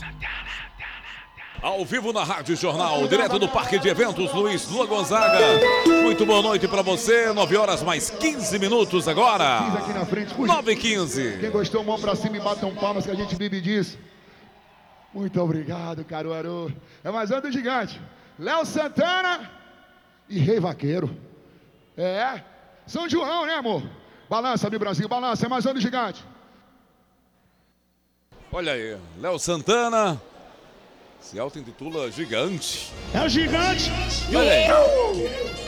Ao vivo na Rádio Jornal, direto do Parque de Eventos Luiz Lua Gonzaga. Muito boa noite pra você, 9 horas mais 15 minutos agora. 9h15. Quem gostou, mão pra cima e batam palmas que a gente vive disso. Muito obrigado, Caruaru. É mais um do gigante. Léo Santana e Rei Vaqueiro. São João, né, amor? Balança, meu Brasil, balança. É mais um do gigante. Olha aí, Léo Santana se auto-intitula Gigante. É o gigante. Olha aí.